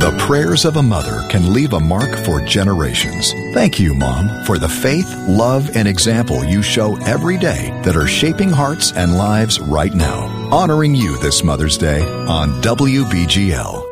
The prayers of a mother can leave a mark for generations. Thank you, Mom, for the faith, love, and example you show every day that are shaping hearts and lives right now. Honoring you this Mother's Day on WBGL.